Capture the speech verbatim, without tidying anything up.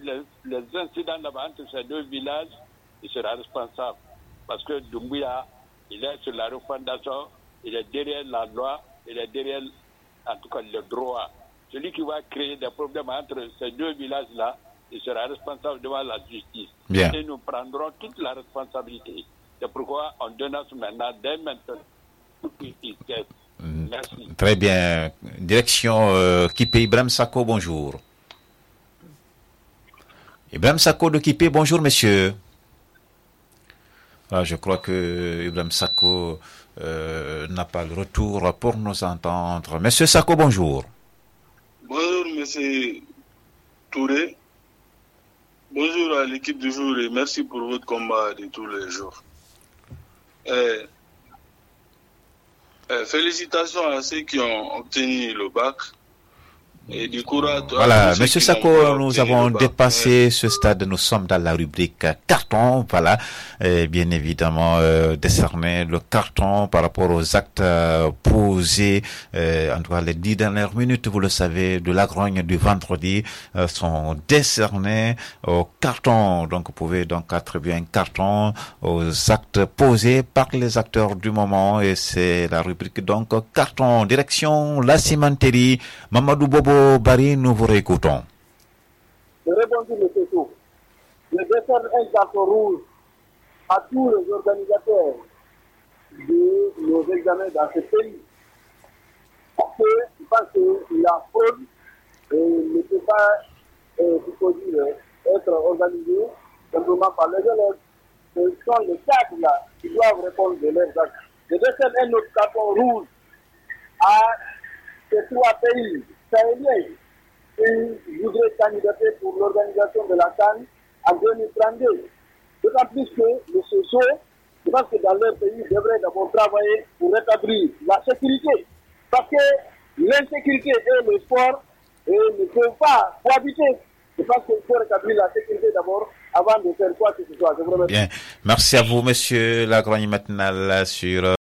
les, les incidents là-bas entre ces deux villages, il sera responsable. Parce que Doumbouya, il est sur la refondation, il est derrière la loi, il est derrière, en tout cas, le droit. Celui qui va créer des problèmes entre ces deux villages-là, il sera responsable devant la justice. Bien. Et nous prendrons toute la responsabilité. C'est pourquoi on dénonce maintenant, dès maintenant, tout ce qui se passe. Merci. Très bien. Direction euh, Kipé, Ibrahim Sako, bonjour. Ibrahim Sako de Kipé, bonjour monsieur. Ah, je crois que Ibrahim Sako euh, n'a pas le retour pour nous entendre. Monsieur Sako, bonjour. Bonjour monsieur Touré. Bonjour à l'équipe du jour et merci pour votre combat de tous les jours. Euh, euh, félicitations à ceux qui ont obtenu le bac. Et du courage. Voilà, Monsieur Sako, nous avons dépassé ce stade. Nous sommes dans la rubrique carton. Voilà, et bien évidemment euh, décerner le carton par rapport aux actes euh, posés. Euh, en tout cas, les dix dernières minutes, vous le savez, de la grogne du vendredi euh, sont décernés au carton. Donc, vous pouvez donc attribuer un carton aux actes posés par les acteurs du moment. Et c'est la rubrique donc carton. Direction la cimenterie. Mamadou Bobo Barry, nous vous réécoutons. Je répondis le Této. Je décerne un carton rouge à tous les organisateurs de nos examens dans ce pays. Parce que je pense que la fraude euh, ne peut pas euh, être organisée simplement par les élèves. Ce sont les cadres là qui doivent répondre de leurs actes. Je décerne un autre carton rouge à ces trois pays sahéliens qui voudraient candidater pour l'organisation de la CAN en deux mille trente-deux. D'autant plus que le C E S O, je pense que dans leur pays, devrait d'abord travailler pour rétablir la sécurité. Parce que l'insécurité et le sport et ne peuvent pas cohabiter. Je pense qu'il faut rétablir la sécurité d'abord avant de faire quoi que ce soit. Je vous remercie. Bien. Merci à vous, monsieur Lagrogne Matinal, sur